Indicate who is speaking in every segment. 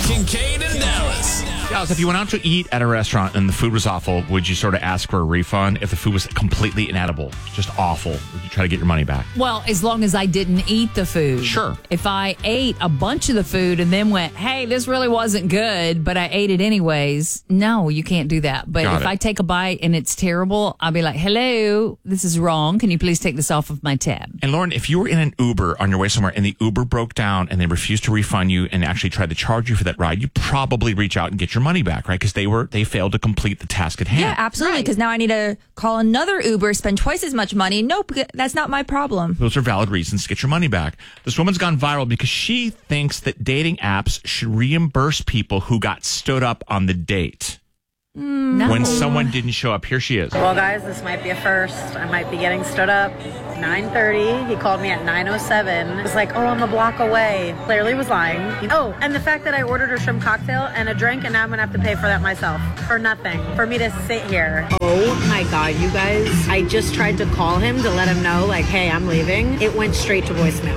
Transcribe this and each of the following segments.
Speaker 1: Kincaid and Dallas.
Speaker 2: Dallas, if you went out to eat at a restaurant and the food was awful, would you sort of ask for a refund? If the food was completely inedible, just awful, would you try to get your money back?
Speaker 3: Well, as long as I didn't eat the food.
Speaker 2: Sure.
Speaker 3: If I ate a bunch of the food and then went, hey, this really wasn't good, but I ate it anyways, no, you can't do that. But if I take a bite and it's terrible, I'll be like, hello, this is wrong. Can you please take this off of my tab?
Speaker 2: And Lauren, if you were in an Uber on your way somewhere and the Uber broke down and they refused to refund you and actually tried to charge you for that ride, you probably reach out and get your money back, right? Because they failed to complete the task at hand.
Speaker 4: Yeah, absolutely. Because now I need to call another Uber, spend twice as much money. Nope, that's not my problem.
Speaker 2: Those are valid reasons to get your money back. This woman's gone viral because she thinks that dating apps should reimburse people who got stood up on the date.
Speaker 3: No.
Speaker 2: When someone didn't show up. Here she is.
Speaker 5: Well, guys, this might be a first. I might be getting stood up. 9:30. He called me at 9:07. It was like, oh, I'm a block away. Clearly was lying. Oh, and the fact that I ordered a shrimp cocktail and a drink, and now I'm going to have to pay for that myself. For nothing. For me to sit here. Oh, my God, you guys. I just tried to call him to let him know, like, hey, I'm leaving. It went straight to voicemail.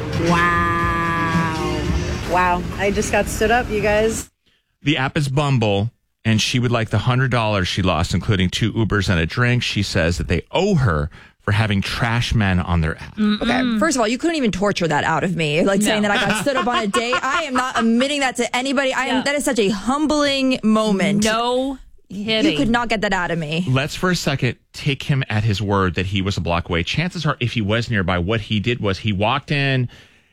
Speaker 5: Wow. I just got stood up, you guys.
Speaker 2: The app is Bumble. And she would like the $100 she lost, including 2 Ubers and a drink. She says that they owe her for having trash men on their app.
Speaker 4: Okay, first of all, you couldn't even torture that out of me. Like saying that I got stood up on a date. I am not admitting that to anybody. That is such a humbling moment.
Speaker 3: No kidding.
Speaker 4: You could not get that out of me.
Speaker 2: Let's for a second take him at his word that he was a block away. Chances are, if he was nearby, what he did was he walked in,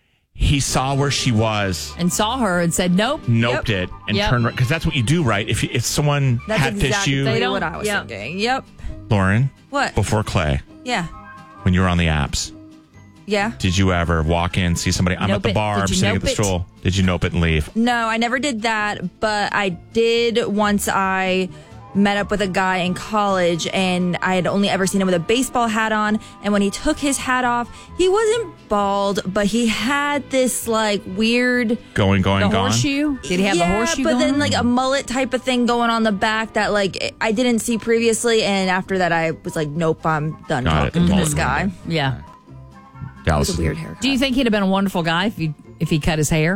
Speaker 2: he saw where she was.
Speaker 3: And saw her and said, nope.
Speaker 2: Noped it and turned around. Because that's what you do, right? If someone had fished you.
Speaker 4: That's exactly what I was thinking. Yep.
Speaker 2: Lauren.
Speaker 4: What?
Speaker 2: Before Clay.
Speaker 4: Yeah.
Speaker 2: When you were on the apps.
Speaker 4: Yeah.
Speaker 2: Did you ever walk in, see somebody, I'm at the bar, I'm sitting at the stool. Did you nope it and leave?
Speaker 4: No, I never did that. But I did once I met up with a guy in college, and I had only ever seen him with a baseball hat on. And when he took his hat off, he wasn't bald, but he had this like weird
Speaker 2: gone
Speaker 3: horseshoe. Did he have the horseshoe?
Speaker 4: But then like a mullet type of thing going on the back that like I didn't see previously. And after that, I was like, nope, I'm done talking to this guy.
Speaker 3: Yeah,
Speaker 2: Dallas
Speaker 4: was a weird haircut.
Speaker 3: Do you think he'd have been a wonderful guy if he cut his hair?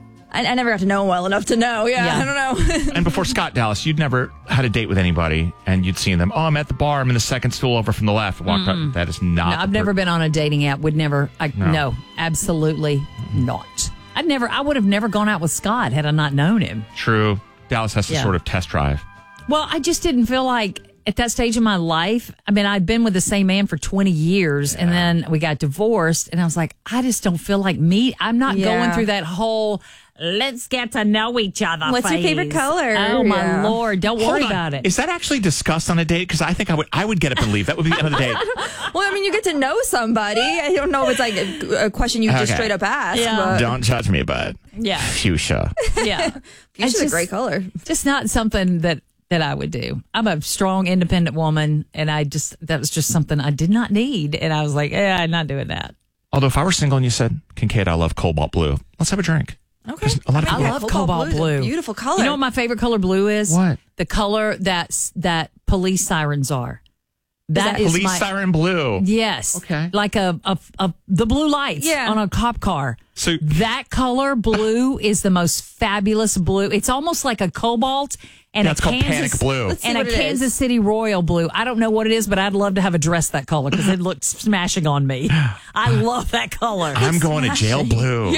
Speaker 4: I never got to know him well enough to know. Yeah. I don't know.
Speaker 2: And before Scott, Dallas, you'd never had a date with anybody and you'd seen them. Oh, I'm at the bar. I'm in the second stool over from the left. Walked up. That is not.
Speaker 3: No, I've never been on a dating app. Would never. No, absolutely not. I would have never gone out with Scott had I not known him.
Speaker 2: True. Dallas has to sort of test drive.
Speaker 3: Well, I just didn't feel like at that stage of my life, I mean, I'd been with the same man for 20 years and then we got divorced and I was like, I just don't feel like me. I'm not going through that whole let's get to know each other
Speaker 4: What's
Speaker 3: phase.
Speaker 4: your favorite color?
Speaker 3: Oh, my Lord. Don't worry about it.
Speaker 2: Is that actually discussed on a date? Because I think I would get up and leave. That would be the end of the date.
Speaker 4: Well, I mean, you get to know somebody. I don't know if it's like a question you just straight up ask.
Speaker 3: Yeah.
Speaker 4: But
Speaker 2: Don't judge me, but fuchsia.
Speaker 3: Yeah.
Speaker 4: Fuchsia's a great color.
Speaker 3: Just not something that I would do. I'm a strong, independent woman, and that was just something I did not need. And I was like, I'm not doing that.
Speaker 2: Although if I were single and you said, Kincaid, I love cobalt blue, let's have a drink.
Speaker 4: Okay.
Speaker 2: A lot of
Speaker 3: I love cobalt blue.
Speaker 4: Beautiful color.
Speaker 3: You know what my favorite color blue is?
Speaker 2: What?
Speaker 3: The color that police sirens are. That is
Speaker 2: police siren blue.
Speaker 3: Yes.
Speaker 2: Okay.
Speaker 3: Like the blue lights on a cop car.
Speaker 2: So
Speaker 3: that color blue is the most fabulous blue. It's almost like a cobalt and
Speaker 2: it's called panic blue.
Speaker 3: And a Kansas City Royal blue. I don't know what it is, but I'd love to have a dress that color because it looks smashing on me. I love that color.
Speaker 2: I'm going to jail blue.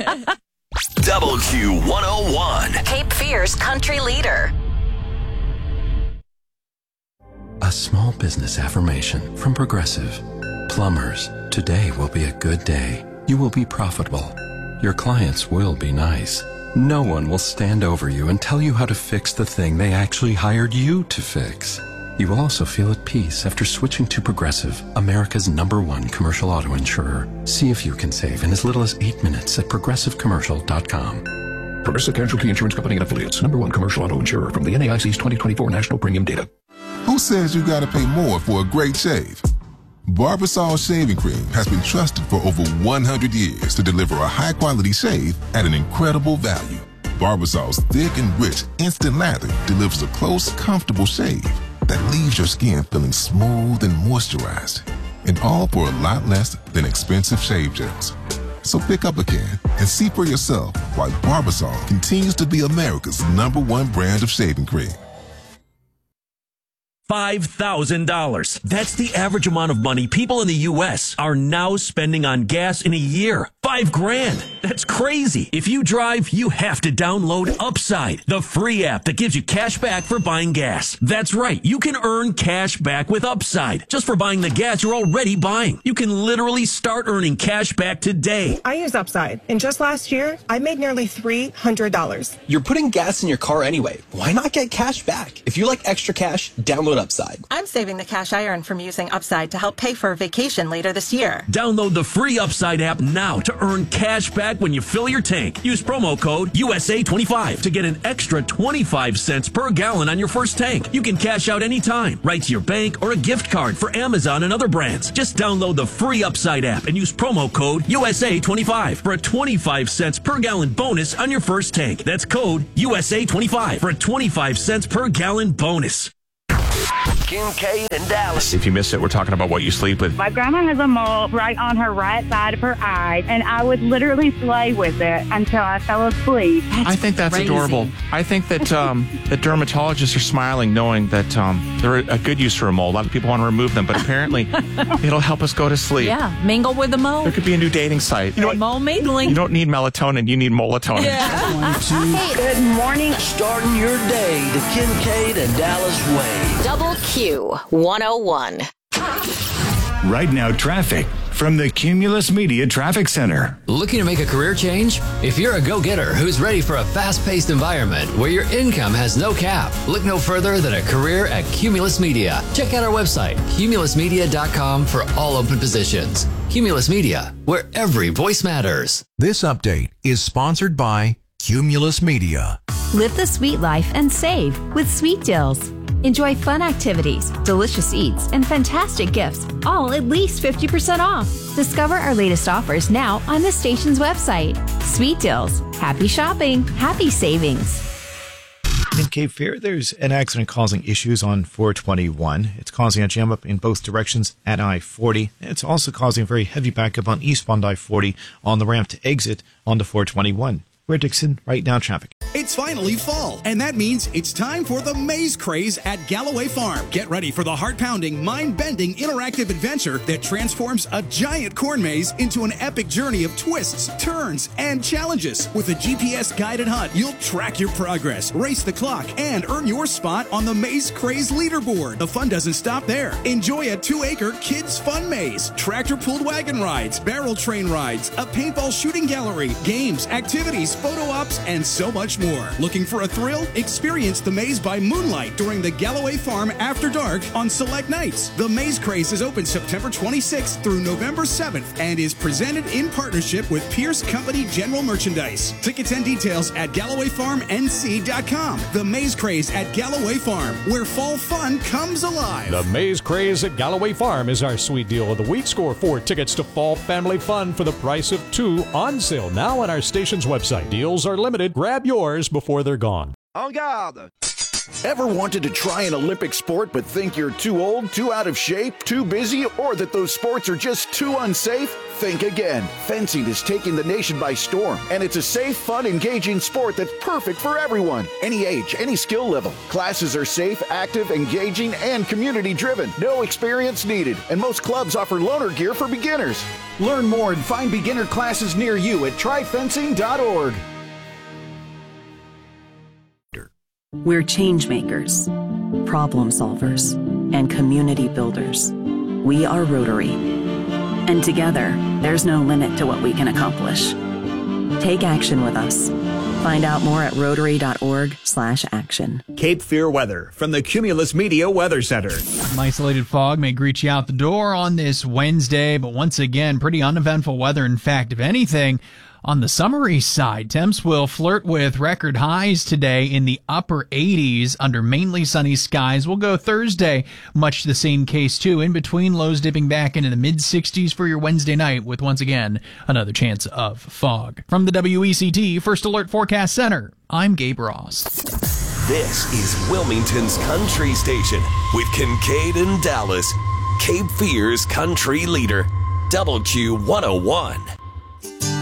Speaker 1: Double Q 101.
Speaker 6: Cape Fear's country leader.
Speaker 7: A small business affirmation from Progressive. Plumbers, today will be a good day. You will be profitable. Your clients will be nice. No one will stand over you and tell you how to fix the thing they actually hired you to fix. You will also feel at peace after switching to Progressive, America's #1 commercial auto insurer. See if you can save in as little as 8 minutes at progressivecommercial.com.
Speaker 8: Progressive Casualty Insurance Company and Affiliates, #1 commercial auto insurer from the NAIC's 2024 National Premium Data.
Speaker 9: Who says you gotta pay more for a great shave? Barbasol Shaving Cream has been trusted for over 100 years to deliver a high-quality shave at an incredible value. Barbasol's thick and rich instant lather delivers a close, comfortable shave that leaves your skin feeling smooth and moisturized, and all for a lot less than expensive shave gels. So pick up a can and see for yourself why Barbasol continues to be America's #1 brand of shaving cream.
Speaker 10: $5,000. That's the average amount of money people in the U.S. are now spending on gas in a year. $5,000. That's crazy. If you drive, you have to download Upside, the free app that gives you cash back for buying gas. That's right. You can earn cash back with Upside just for buying the gas you're already buying. You can literally start earning cash back today.
Speaker 11: I use Upside, and just last year, I made nearly $300.
Speaker 12: You're putting gas in your car anyway. Why not get cash back? If you like extra cash, download Upside.
Speaker 13: I'm saving the cash I earn from using Upside to help pay for a vacation later this year.
Speaker 10: Download the free Upside app now to earn cash back when you fill your tank. Use promo code USA25 to get an extra 25 cents per gallon on your first tank. You can cash out anytime, right to your bank or a gift card for Amazon and other brands. Just download the free Upside app and use promo code USA25 for a 25 cents per gallon bonus on your first tank. That's code USA25 for a 25 cents per gallon bonus.
Speaker 1: Kincaid and Dallas.
Speaker 2: If you missed it, we're talking about what you sleep with.
Speaker 14: My grandma has a mole right on her right side of her eye, and I would literally play with it until I fell asleep.
Speaker 2: I think that's
Speaker 3: crazy.
Speaker 2: adorable. I think that that dermatologists are smiling knowing that they're a good use for a mole. A lot of people want to remove them, but apparently it'll help us go to sleep.
Speaker 3: Yeah, mingle with the mole.
Speaker 2: There could be a new dating site. You know what?
Speaker 3: Mole mingling.
Speaker 2: You don't need melatonin, you need melatonin.
Speaker 3: Yeah.
Speaker 14: Hey, good morning.
Speaker 1: Starting your day the Kincaid and Dallas way.
Speaker 6: Double Q 101.
Speaker 15: Right now, traffic from the Cumulus Media Traffic Center.
Speaker 16: Looking to make a career change? If you're a go-getter who's ready for a fast-paced environment where your income has no cap, look no further than a career at Cumulus Media. Check out our website, cumulusmedia.com, for all open positions. Cumulus Media, where every voice matters.
Speaker 17: This update is sponsored by Cumulus Media.
Speaker 18: Live the sweet life and save with Sweet Deals. Enjoy fun activities, delicious eats, and fantastic gifts, all at least 50% off. Discover our latest offers now on the station's website. Sweet Deals. Happy shopping. Happy savings.
Speaker 19: In Cape Fear, there's an accident causing issues on 421. It's causing a jam up in both directions at I-40. It's also causing a very heavy backup on eastbound I-40 on the ramp to exit onto 421. We're Dixon, right now traffic.
Speaker 20: It's finally fall, and that means it's time for the Maze Craze at Galloway Farm. Get ready for the heart-pounding, mind-bending, interactive adventure that transforms a giant corn maze into an epic journey of twists, turns, and challenges. With a GPS-guided hunt, you'll track your progress, race the clock, and earn your spot on the Maze Craze leaderboard. The fun doesn't stop there. Enjoy a 2-acre kids' fun maze, tractor-pulled wagon rides, barrel train rides, a paintball shooting gallery, games, activities, photo ops, and so much more. Looking for a thrill? Experience the maze by moonlight during the Galloway Farm After Dark on select nights. The Maze Craze is open September 26th through November 7th and is presented in partnership with Pierce Company General Merchandise. Tickets and details at GallowayFarmNC.com. The Maze Craze at Galloway Farm, where fall fun comes alive.
Speaker 21: The Maze Craze at Galloway Farm is our sweet deal of the week. Score 4 tickets to Fall Family Fun for the price of 2, on sale now on our station's website. Deals are limited. Grab yours before they're gone.
Speaker 22: En garde! Ever wanted to try an Olympic sport but think you're too old, too out of shape, too busy, or that those sports are just too unsafe? Think again. Fencing is taking the nation by storm, and it's a safe, fun, engaging sport that's perfect for everyone. Any age, any skill level. Classes are safe, active, engaging, and community-driven. No experience needed, and most clubs offer loaner gear for beginners. Learn more and find beginner classes near you at tryfencing.org.
Speaker 23: We're change makers, problem solvers, and community builders. We are Rotary. And together, there's no limit to what we can accomplish. Take action with us. Find out more at rotary.org/action.
Speaker 24: Cape Fear weather from the Cumulus Media Weather Center.
Speaker 25: Some isolated fog may greet you out the door on this Wednesday, but once again, pretty uneventful weather. In fact, if anything, on the summery side, temps will flirt with record highs today in the upper 80s under mainly sunny skies. We'll go Thursday, much the same case too, in between, lows dipping back into the mid-60s for your Wednesday night with, once again, another chance of fog. From the WECT First Alert Forecast Center, I'm Gabe Ross.
Speaker 1: This is Wilmington's Country Station with Kincaid and Dallas, Cape Fear's country leader, WQ 101.